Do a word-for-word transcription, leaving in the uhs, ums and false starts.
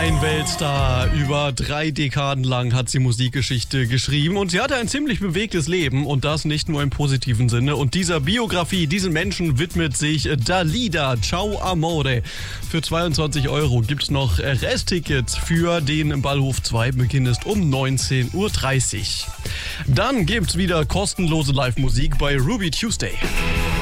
Ein Weltstar. Über drei Dekaden lang hat sie Musikgeschichte geschrieben und sie hatte ein ziemlich bewegtes Leben und das nicht nur im positiven Sinne. Und dieser Biografie, diesen Menschen widmet sich Dalida. Ciao Amore. Für zweiundzwanzig Euro gibt's noch Resttickets für den Ballhof zwei. Beginn ist um neunzehn Uhr dreißig. Dann gibt's wieder kostenlose Live-Musik bei Ruby Tuesday.